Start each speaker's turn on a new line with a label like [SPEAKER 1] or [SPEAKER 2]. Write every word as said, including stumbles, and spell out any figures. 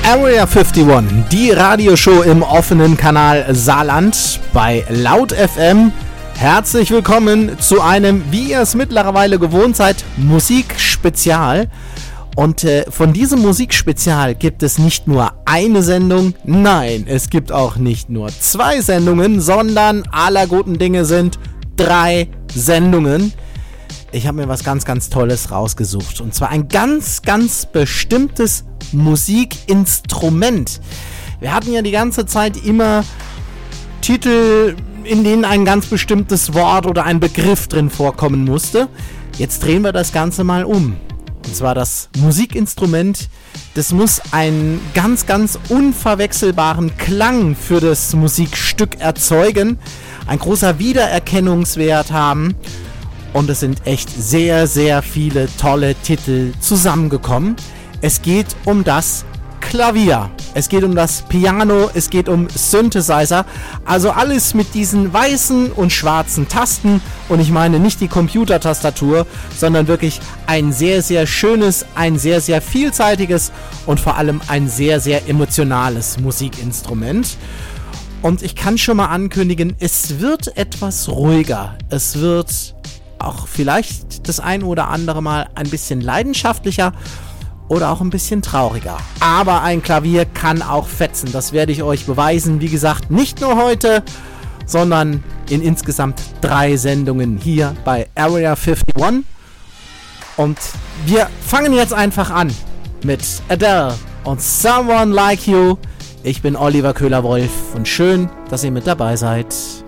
[SPEAKER 1] Area einundfünfzig, die Radioshow im offenen Kanal Saarland bei Laut F M. Herzlich willkommen zu einem, wie ihr es mittlerweile gewohnt seid, Musikspezial. Und äh, von diesem Musikspezial gibt es nicht nur eine Sendung, nein, es gibt auch nicht nur zwei Sendungen, sondern aller guten Dinge sind drei Sendungen. Ich habe mir was ganz, ganz Tolles rausgesucht. Und zwar ein ganz, ganz bestimmtes Musikinstrument. Wir hatten ja die ganze Zeit immer Titel, in denen ein ganz bestimmtes Wort oder ein Begriff drin vorkommen musste. Jetzt drehen wir das Ganze mal um. Und zwar das Musikinstrument, das muss einen ganz, ganz unverwechselbaren Klang für das Musikstück erzeugen, ein großer Wiedererkennungswert haben. Und es sind echt sehr, sehr viele tolle Titel zusammengekommen. Es geht um das Klavier, es geht um das Piano, es geht um Synthesizer. Also alles mit diesen weißen und schwarzen Tasten. Und ich meine nicht die Computertastatur, sondern wirklich ein sehr, sehr schönes, ein sehr, sehr vielseitiges und vor allem ein sehr, sehr emotionales Musikinstrument. Und ich kann schon mal ankündigen, es wird etwas ruhiger. Es wird auch vielleicht das ein oder andere Mal ein bisschen leidenschaftlicher oder auch ein bisschen trauriger. Aber ein Klavier kann auch fetzen, das werde ich euch beweisen. Wie gesagt, nicht nur heute, sondern in insgesamt drei Sendungen hier bei Area einundfünfzig. Und wir fangen jetzt einfach an mit Adele und Someone Like You. Ich bin Oliver Köhler-Wolf und schön, dass ihr mit dabei seid.